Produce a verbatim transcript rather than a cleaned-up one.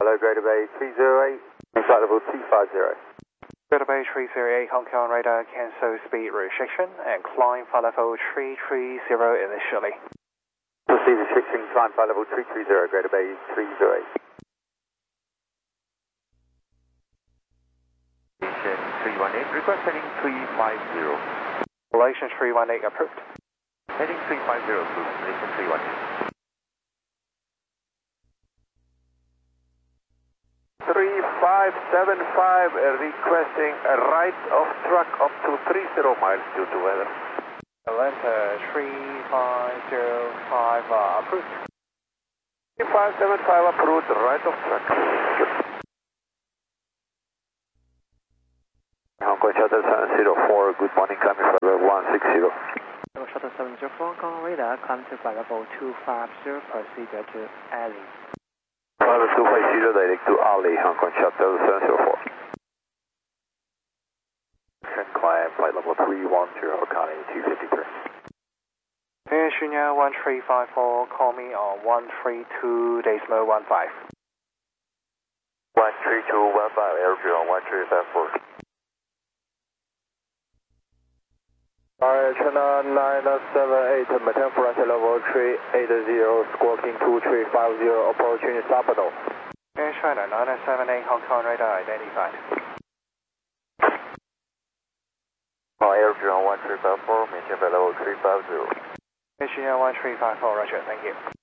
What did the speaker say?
Hello, Greater Bay three zero eight, flight level two five zero. Greater Bay three zero eight, Hong Kong radar, cancel speed restriction and climb flight level three three zero initially. Speed restriction, climb flight level three three zero, Greater Bay three zero eight. three one eight, request heading three five zero. Relation three one eight approved. Heading three five zero approved, relation three one eight. three five seven five, uh, requesting a right of track up to three zero miles due to weather. Atlanta three five zero five uh, approved. three five seven five approved, right of track. Hong Kong Shuttle seven zero four, good morning, climbing flight level one six zero. Shuttle seven zero four, Hong Kong radar, climb to flight level two five zero, procedure to alley. Flight level two five zero, direct to alley, Hong Kong Shuttle seven zero four. Can climb flight level three one zero, Connie two fifty-three. Air Shunya one three five four, call me on one three two, decimal one five. one three two one five, airfield on one three five four. Alright, China nine seven eight, maintain flight level three eight zero, squawking two three five zero, approaching Sabado. Air China nine seven eight, Hong Kong radar identified. Airfield on one three five four, maintain flight level three five zero. Air Shunya one three five four, roger, thank you.